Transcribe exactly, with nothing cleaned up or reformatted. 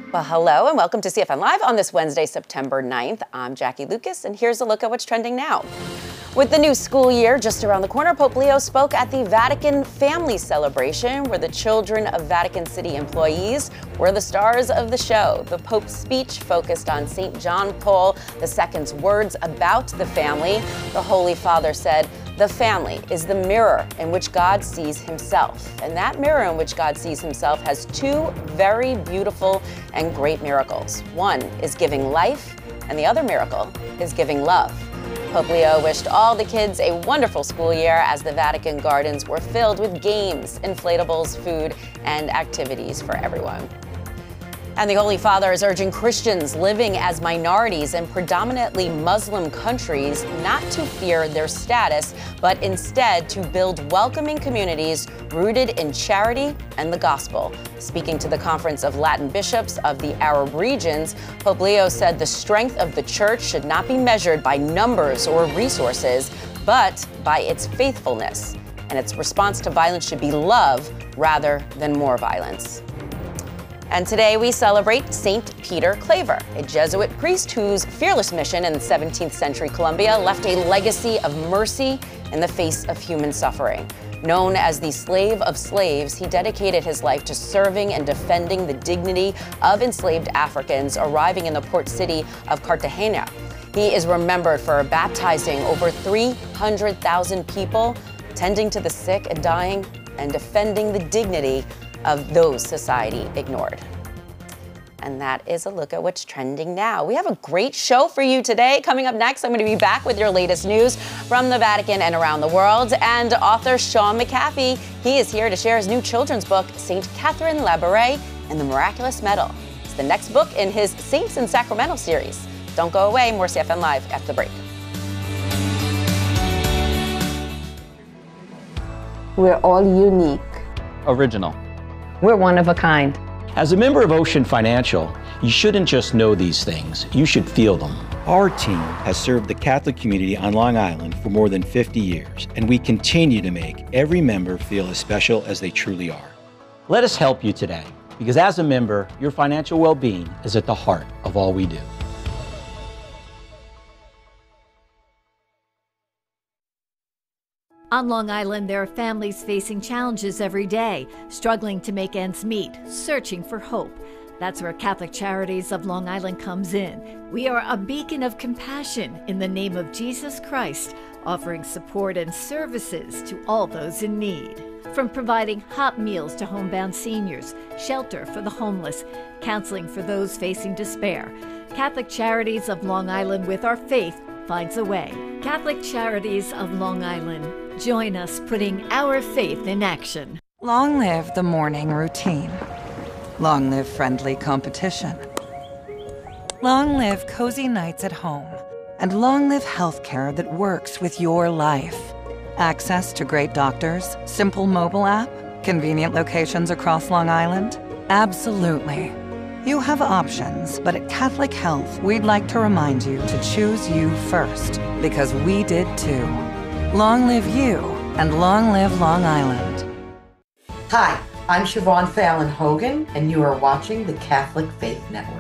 Well, hello and welcome to C F N Live on this Wednesday, September ninth. I'm Jackie Lucas, and here's a look at what's trending now. With the new school year just around the corner, Pope Leo spoke at the Vatican Family Celebration, where the children of Vatican City employees were the stars of the show. The Pope's speech focused on Saint John Paul the Second's words about the family. The Holy Father said, "The family is the mirror in which God sees himself." And that mirror in which God sees himself has two very beautiful and great miracles. One is giving life, and the other miracle is giving love. Pope Leo wished all the kids a wonderful school year as the Vatican gardens were filled with games, inflatables, food, and activities for everyone. And the Holy Father is urging Christians living as minorities in predominantly Muslim countries not to fear their status, but instead to build welcoming communities rooted in charity and the gospel. Speaking to the Conference of Latin Bishops of the Arab regions, Pope Leo said the strength of the church should not be measured by numbers or resources, but by its faithfulness. And its response to violence should be love rather than more violence. And today we celebrate Saint Peter Claver, a Jesuit priest whose fearless mission in the seventeenth century Colombia left a legacy of mercy in the face of human suffering. Known as the slave of slaves, he dedicated his life to serving and defending the dignity of enslaved Africans arriving in the port city of Cartagena. He is remembered for baptizing over three hundred thousand people, tending to the sick and dying, and defending the dignity of those society ignored. And that is a look at what's trending now. We have a great show for you today. Coming up next, I'm going to be back with your latest news from the Vatican and around the world. And author Sean McAfee, he is here to share his new children's book, Saint Catherine Labouré and the Miraculous Medal. It's the next book in his Saints in Sacramento series. Don't go away, more C F N Live after the break. We're all unique. Original. We're one of a kind. As a member of Ocean Financial, you shouldn't just know these things, you should feel them. Our team has served the Catholic community on Long Island for more than fifty years, and we continue to make every member feel as special as they truly are. Let us help you today, because as a member, your financial well-being is at the heart of all we do. On Long Island, there are families facing challenges every day, struggling to make ends meet, searching for hope. That's where Catholic Charities of Long Island comes in. We are a beacon of compassion in the name of Jesus Christ, offering support and services to all those in need. From providing hot meals to homebound seniors, shelter for the homeless, counseling for those facing despair, Catholic Charities of Long Island, with our faith, finds a way. Catholic Charities of Long Island. Join us putting our faith in action. Long live the morning routine. Long live friendly competition. Long live cozy nights at home. And long live healthcare that works with your life. Access to great doctors, simple mobile app, convenient locations across Long Island? Absolutely. You have options, but at Catholic Health, we'd like to remind you to choose you first, because we did too. Long live you, and long live Long Island. Hi, I'm Siobhan Fallon Hogan, and you are watching the Catholic Faith Network.